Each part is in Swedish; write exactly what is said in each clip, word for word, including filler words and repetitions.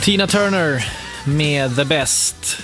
Tina Turner med The Best.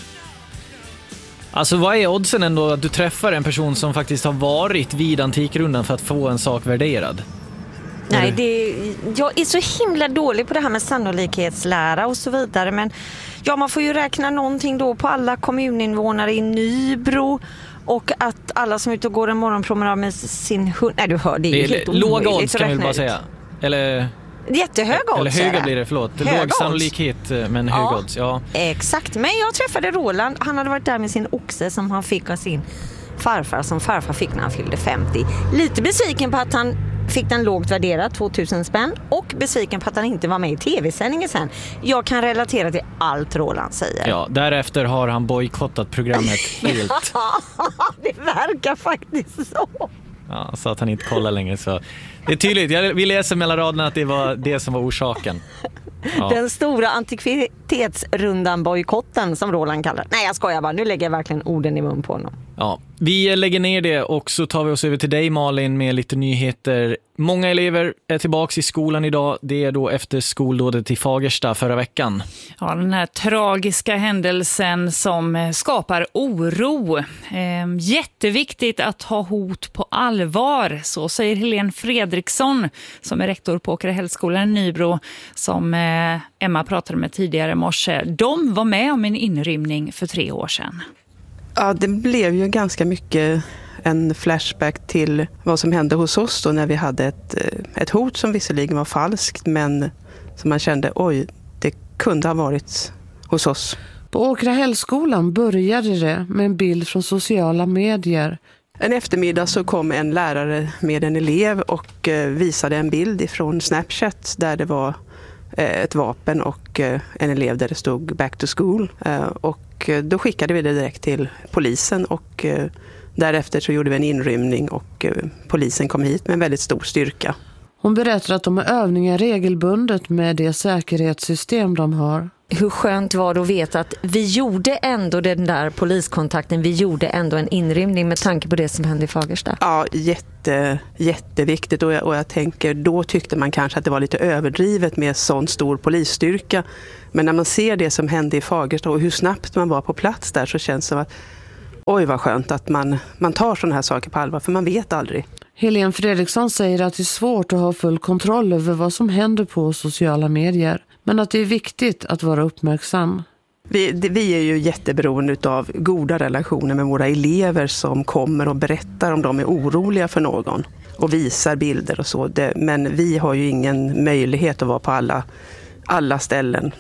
Alltså vad är oddsen ändå att du träffar en person som faktiskt har varit vid Antikrundan för att få en sak värderad? Nej, det, jag är så himla dålig på det här med sannolikhetslära och så vidare. Men ja, man får ju räkna någonting då på alla kommuninvånare i Nybro. Och att alla som är ute och går en morgonpromenad med sin hund... Nej, du hör, det är, det är helt låg odds kan vi bara säga. Eller... Jättehög odds. Eller höga blir det, förlåt. Hög låg sannolikhet men hög ja, odds. Ja, exakt. Men jag träffade Roland. Han hade varit där med sin oxe som han fick av sin farfar. Som farfar fick när han fyllde femtio. Lite besviken på att han fick den lågt värderad, tvåtusen spänn. Och besviken på att han inte var med i tv-sändningen sen. Jag kan relatera till allt Roland säger. Ja, därefter har han bojkottat programmet helt. Det verkar faktiskt så. Ja, så att han inte kollar längre. Så det är tydligt, jag vill läsa mellan raderna att det var det som var orsaken. Ja. Den stora antikvitetsrundan bojkotten som Roland kallar. Nej, jag skojar bara. Nu lägger jag verkligen orden i mun på honom. Ja, vi lägger ner det och så tar vi oss över till dig Malin med lite nyheter. Många elever är tillbaka i skolan idag. Det är då efter skoldådet i Fagersta förra veckan. Ja, den här tragiska händelsen som skapar oro. Eh, jätteviktigt att ha hot på allvar. Så säger Helene Fredriksson som är rektor på Åkerhällsskolan i Nybro som eh, Emma pratade med tidigare i morse. De var med om en inrymning för tre år sedan. Ja, det blev ju ganska mycket en flashback till vad som hände hos oss då när vi hade ett, ett hot som visserligen var falskt men som man kände, oj, det kunde ha varit hos oss. På Åkerhällsskolan började det med en bild från sociala medier. En eftermiddag så kom en lärare med en elev och visade en bild ifrån Snapchat där det var ett vapen och en elev där det stod back to school. Och då skickade vi det direkt till polisen och därefter så gjorde vi en inrymning och polisen kom hit med en väldigt stor styrka. Hon berättar att de har övningar regelbundet med det säkerhetssystem de har. Hur skönt var det att veta att vi gjorde ändå den där poliskontakten, vi gjorde ändå en inrymning med tanke på det som hände i Fagersta? Ja, jätte, jätteviktigt och jag, och jag tänker, då tyckte man kanske att det var lite överdrivet med sån stor polisstyrka. Men när man ser det som hände i Fagersta och hur snabbt man var på plats där så känns det som att oj vad skönt att man, man tar sådana här saker på allvar för man vet aldrig. Helene Fredriksson säger att det är svårt att ha full kontroll över vad som händer på sociala medier. Men att det är viktigt att vara uppmärksam. Vi, det, vi är ju jätteberoende av goda relationer med våra elever som kommer och berättar om de är oroliga för någon. Och visar bilder och så. Det, men vi har ju ingen möjlighet att vara på alla, alla ställen.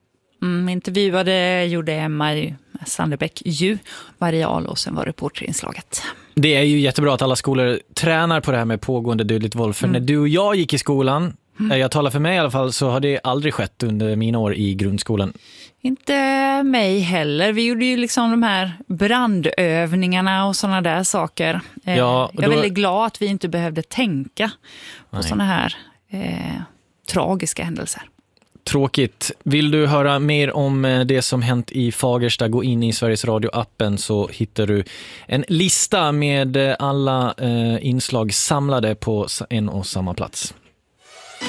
Mm, intervjuade gjorde Emma Sanderbäck ju. Maria Alåsen var reporterinslaget. Det är ju jättebra att alla skolor tränar på det här med pågående dödligt våld. För mm. när du och jag gick i skolan, mm. jag talar för mig i alla fall, så har det aldrig skett under mina år i grundskolan. Inte mig heller. Vi gjorde ju liksom de här brandövningarna och sådana där saker. Ja, jag är då... väldigt glad att vi inte behövde tänka på Nej. sådana här eh, tragiska händelser. Tråkigt. Vill du höra mer om det som hänt i Fagersta, gå in i Sveriges Radio-appen så hittar du en lista med alla eh, inslag samlade på en och samma plats.